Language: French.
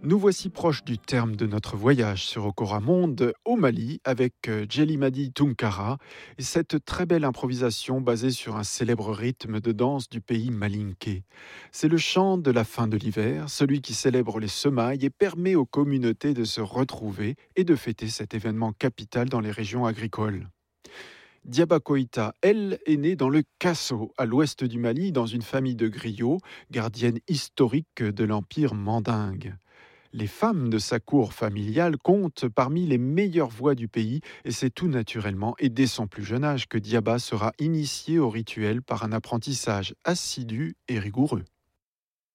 Nous voici proches du terme de notre voyage sur Okoramonde au Mali avec Djelimadi Tunkara et cette très belle improvisation basée sur un célèbre rythme de danse du pays malinké. C'est le chant de la fin de l'hiver, celui qui célèbre les semailles et permet aux communautés de se retrouver et de fêter cet événement capital dans les régions agricoles. Diaba Koïta, elle, est née dans le Kasso, à l'ouest du Mali, dans une famille de griots, gardienne historique de l'empire mandingue. Les femmes de sa cour familiale comptent parmi les meilleures voix du pays et c'est tout naturellement et dès son plus jeune âge que Diaba sera initiée au rituel par un apprentissage assidu et rigoureux.